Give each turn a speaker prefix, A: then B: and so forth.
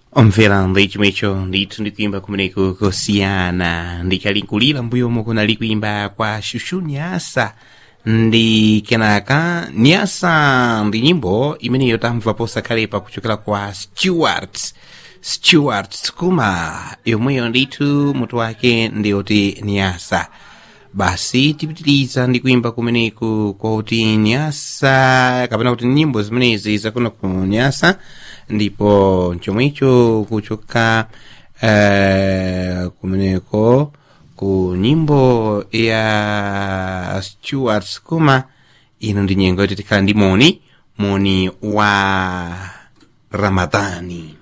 A: omvera chomwecho ndithu ndikuimba kumeneko kosiyana ndikalinkulira mbuyomo kunali kuimba kwa Shushu Nyasa ndi kenaka Nyasa ndi nyimbo imeneyo tamva posakhalepa kuchokera kwa Stuart Skuma yomweyo ndithu mutu wake ndiyoti Nyasa. Basi tipitiriza ndi kuimba kumeneku kuti Nyasa kapena kuti nyimbo zimenezi zakuna ku Nyasa ndipo chomwecho kuchoka kumeneko ku nyimbo ya Stuart Skuma. Ino ndi nyengo yoti tikhala ndi moni wa Ramadhani.